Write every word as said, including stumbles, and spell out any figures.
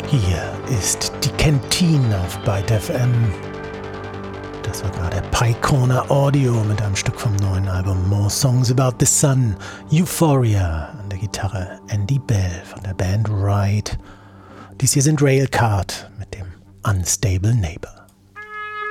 Hier ist die Kantine auf Byte F M. Das war gerade Pye Corner Audio mit einem Stück vom neuen Album More Songs About the Sun. Euphoria an der Gitarre, Andy Bell von der Band Ride. Dies hier sind Railcard mit dem Unstable Neighbor.